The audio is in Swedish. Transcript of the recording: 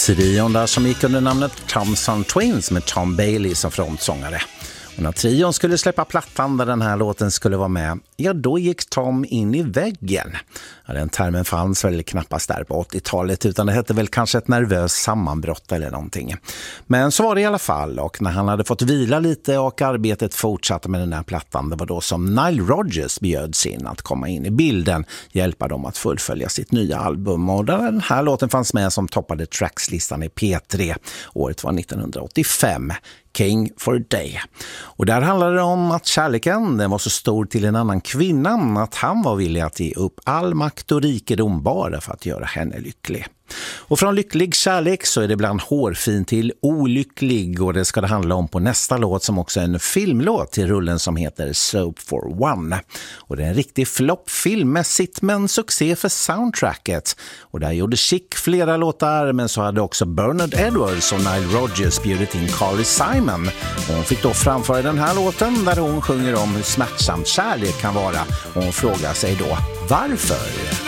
Trion där som gick under namnet Thompson Twins med Tom Bailey som frontsångare. Och när trion skulle släppa plattan där den här låten skulle vara med, ja då gick Tom in i väggen. Ja, den termen fanns väl knappast där på 80-talet utan det hette väl kanske ett nervöst sammanbrott eller någonting. Men så var det i alla fall och när han hade fått vila lite och arbetet fortsatte med den här plattan, det var då som Nile Rodgers bjöds in att komma in i bilden, hjälpa dem att fullfölja sitt nya album. Och den här låten fanns med som toppade trackslistan i P3. Året var 1985. King for a Day. Och där handlade det om att kärleken den var så stor till en annan kvinna att han var villig att ge upp all makt och rikedom bara för att göra henne lycklig. Och från lycklig kärlek så är det ibland hårfin till olycklig och det ska det handla om på nästa låt som också är en filmlåt till rullen som heter Soap for One. Och det är en riktig flopp filmmässigt men succé för soundtracket. Och där gjorde Chic flera låtar men så hade också Bernard Edwards och Nile Rodgers bjudit in Carly Simon. Och hon fick då framföra den här låten där hon sjunger om hur smärtsamt kärlek kan vara och hon frågar sig då varför?